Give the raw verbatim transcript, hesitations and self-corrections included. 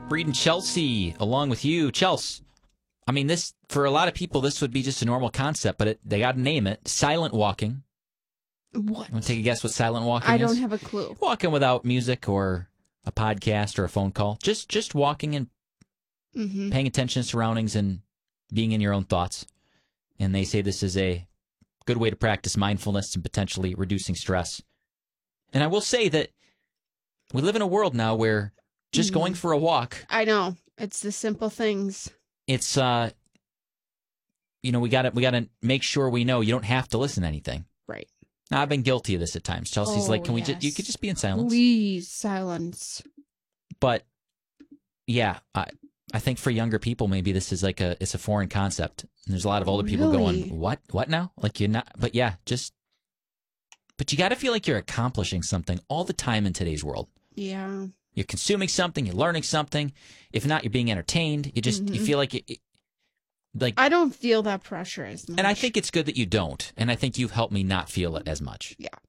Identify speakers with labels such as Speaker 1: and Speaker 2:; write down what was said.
Speaker 1: Breed and Chelsea, along with you. Chelsea, I mean, this for a lot of people, this would be just a normal concept, but it, they got to name it. Silent walking.
Speaker 2: What?
Speaker 1: Want to take a guess what silent walking
Speaker 2: I
Speaker 1: is?
Speaker 2: don't have a clue.
Speaker 1: Walking without music or a podcast or a phone call. Just just walking and
Speaker 2: Mm-hmm.
Speaker 1: paying attention to surroundings and being in your own thoughts. And they say this is a good way to practice mindfulness and potentially reducing stress. And I will say that we live in a world now where just
Speaker 2: Mm-hmm.
Speaker 1: going for a walk,
Speaker 2: I know. It's the simple things.
Speaker 1: it's uh you know, we got to we got to make sure we know you don't have to listen to anything.
Speaker 2: Right.
Speaker 1: Now, I've been guilty of this at times. Chelsea's
Speaker 2: Oh,
Speaker 1: like, "Can we just you
Speaker 2: yes.
Speaker 1: could just be in silence?"
Speaker 2: Please, silence.
Speaker 1: But yeah, I I think for younger people, maybe this is like a it's a foreign concept. And there's a lot of older people
Speaker 2: Really?
Speaker 1: going, "What? What now?" Like you're not. But yeah, just. But you got to feel like you're accomplishing something all the time in today's world.
Speaker 2: Yeah.
Speaker 1: You're consuming something. You're learning something. If not, you're being entertained. You just you
Speaker 2: Mhm.
Speaker 1: feel like it, it- like.
Speaker 2: I don't feel that pressure as much.
Speaker 1: And I think it's good that you don't. And I think you've helped me not feel it as much.
Speaker 2: Yeah.